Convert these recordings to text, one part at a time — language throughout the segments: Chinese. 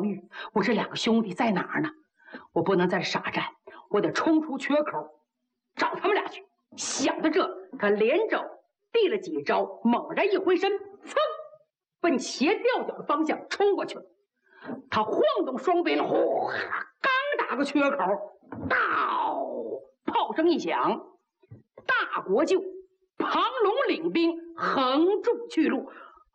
玉，我这2个兄弟在哪儿呢？我不能在这傻站，我得冲出缺口，找他们俩去。想到这，他连着递了几招，猛然一回身，噌，奔斜吊脚的方向冲过去了。他晃动双臂，呼，刚打个缺口，到炮声一响，大国舅庞龙领兵横住去路，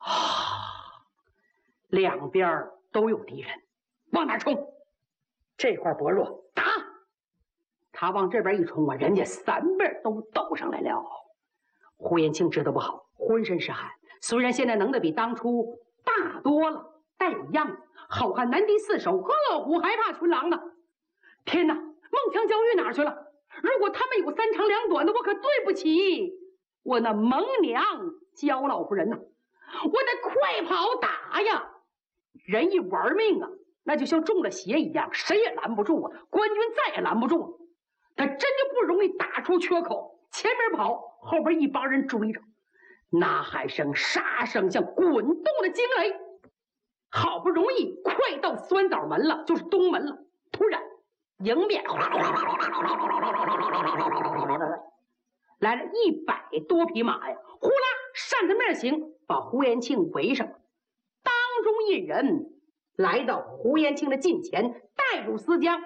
两边都有敌人，往哪冲？这块薄弱，打！他往这边一冲啊，人家3边都斗上来了。胡延庆知道不好，浑身是汗。虽然现在能的比当初大多了，但有样，好汉难敌4手，恶虎还怕群狼呢。天哪，孟强、焦玉哪去了？如果他们有3长2短的，我可对不起我那萌娘焦老夫人呐！我得快跑打呀！人一玩命啊，那就像中了邪一样，谁也拦不住啊！官军再也拦不住了。他真就不容易打出缺口，前面跑，后边一帮人追着，呐喊声、杀声像滚动的惊雷。好不容易快到酸枣门了，就是东门了，突然迎面来了100多匹马呀，呼啦扇着面行，把胡延庆围上。当中一人来到胡延庆的近前，带入丝缰。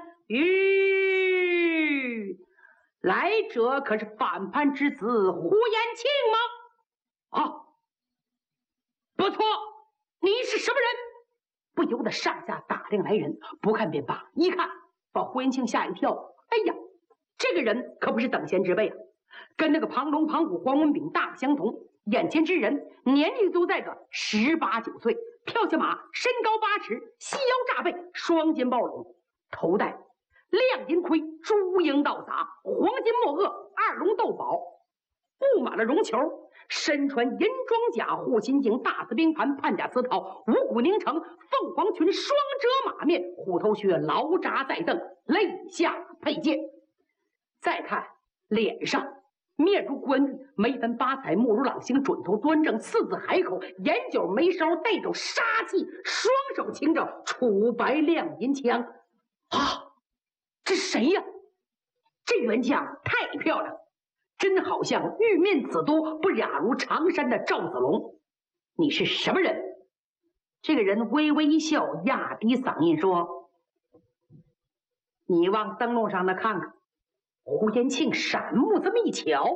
来者可是反叛之子胡延庆吗？啊，不错，你是什么人？不由得上下打量来人，不看便罢，一看把胡延庆吓一跳。哎呀，这个人可不是等闲之辈啊，跟那个庞龙、庞虎、黄文炳大不相同。眼前之人年纪都在个18、19岁，跳下马，身高8尺，细腰炸背，双肩抱拢，头戴亮银盔，朱缨倒洒，黄金墨萼，2龙斗宝，布满了绒球，身穿银装甲、护心镜、大字兵盘、判甲丝套、五虎凝成、凤凰裙、双遮马面、虎头靴，劳扎在蹬，肋下佩剑。再看脸上，面如冠玉，眉分8彩，目如朗星，准头端正，4字海口，眼角眉梢带着杀气，双手擎着楚白亮银枪。啊，这谁呀？这员将太漂亮，真好像玉面紫都，不亚如常山的赵子龙。你是什么人？这个人微微一笑，压低嗓音说：“你往灯笼上那看看。”胡延庆闪目这么一瞧，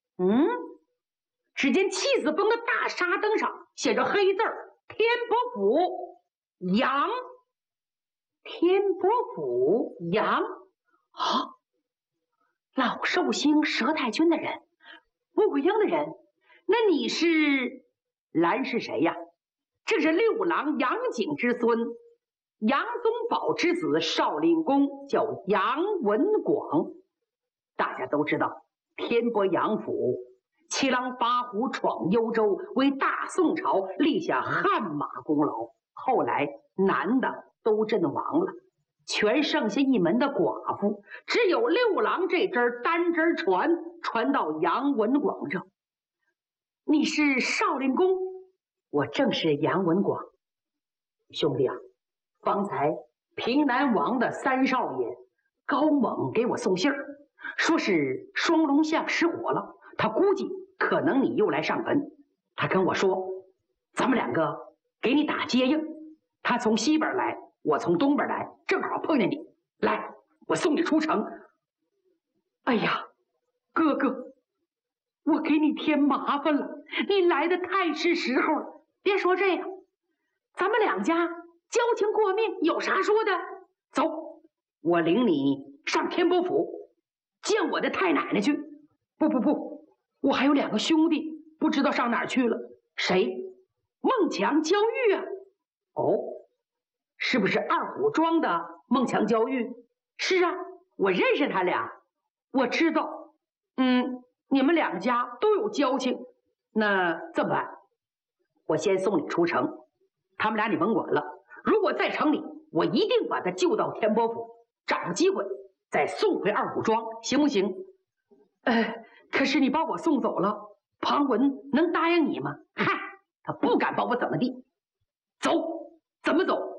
只见气子峰的大沙灯上写着黑字儿：“天伯府杨。”天伯府杨啊，老寿星佘太君的人，穆桂英的人。那你是兰是谁呀？这是6郎杨景之孙，杨宗保之子，少林公，叫杨文广。大家都知道，天波杨府7郎8虎闯幽州，为大宋朝立下汗马功劳。后来男的都阵亡了，全剩下一门的寡妇，只有6郎这支单支传到杨文广这。你是少林公？我正是杨文广。兄弟啊，方才平南王的3少爷高猛给我送信儿，说是双龙巷失火了，他估计可能你又来上门。他跟我说，咱们2个给你打接应，他从西边来，我从东边来，正好碰见你。来，我送你出城。哎呀，哥哥，我给你添麻烦了，你来的太是时候了。别说这个，咱们2家交情过命，有啥说的？走，我领你上天波府见我的太奶奶去。不，我还有2个兄弟，不知道上哪儿去了。谁？孟强、焦玉啊。哦，是不是2虎庄的孟强、焦玉？是啊，我认识他俩。我知道，你们2家都有交情。那这么办，我先送你出城，他们俩你甭管了。如果在城里，我一定把他救到天波府，找个机会再送回2虎庄，行不行？可是你把我送走了，庞文能答应你吗？嗨，他不敢把我怎么地。走，怎么走？